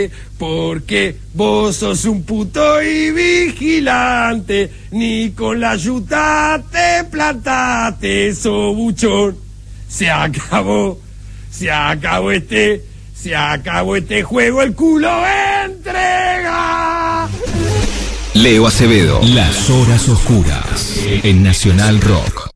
Porque vos sos un puto y vigilante, ni con la yuta te plantaste, sobuchón. Se acabó este juego, el culo entrega. Leo Acevedo, Las Horas Oscuras, en Nacional Rock.